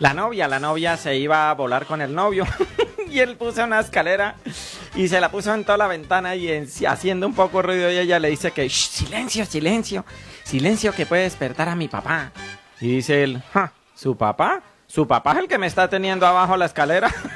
La novia se iba a volar con el novio y él puso una escalera y se la puso en toda la ventana y haciendo un poco ruido y ella le dice que silencio, silencio, silencio que puede despertar a mi papá. Y dice él, ¿su papá? ¿Su papá es el que me está teniendo abajo la escalera?